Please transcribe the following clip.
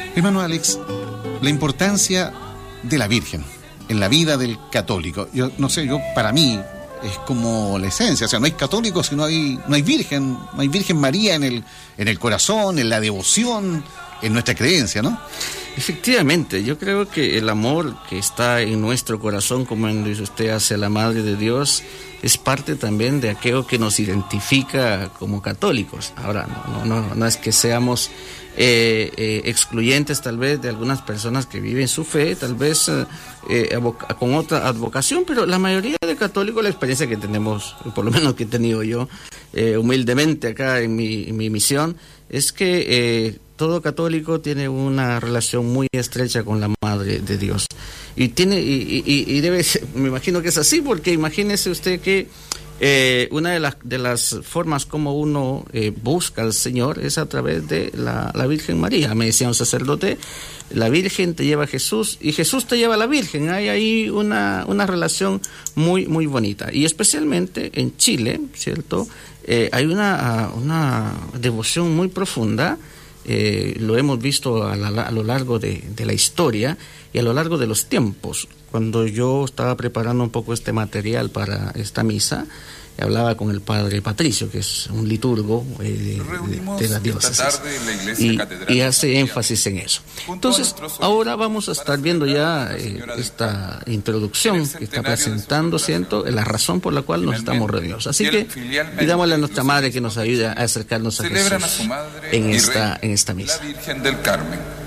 Hermano Alex, la importancia de la Virgen en la vida del católico. Yo no sé, para mí es como la esencia, o sea, no hay católico si no hay Virgen, no hay Virgen María en el corazón, en la devoción, en nuestra creencia, ¿no? Efectivamente, yo creo que el amor que está en nuestro corazón, como dice usted, hacia la Madre de Dios, es parte también de aquello que nos identifica como católicos. Ahora, no es que seamos excluyentes tal vez de algunas personas que viven su fe, tal vez con otra advocación, pero la mayoría de católicos, la experiencia que tenemos, por lo menos que he tenido yo humildemente acá en mi misión, es que todo católico tiene una relación muy estrecha con la Madre de Dios. Y debe ser, me imagino que es así, porque imagínese usted que una de las formas como uno busca al Señor es a través de la Virgen María. Me decía un sacerdote, la Virgen te lleva a Jesús y Jesús te lleva a la Virgen. Hay ahí una relación muy, muy bonita. Y especialmente en Chile, ¿cierto? Hay una devoción muy profunda. Lo hemos visto a lo largo de la historia y a lo largo de los tiempos. Cuando yo estaba preparando un poco este material para esta misa, hablaba con el padre Patricio, que es un liturgo de la diócesis, y hace énfasis en eso. Entonces, ahora vamos a estar viendo ya esta introducción que está presentando, siento, la razón por la cual nos estamos reunidos. Así que pidámosle a nuestra Madre que nos ayude a acercarnos a Jesús en esta misa. La Virgen del Carmen.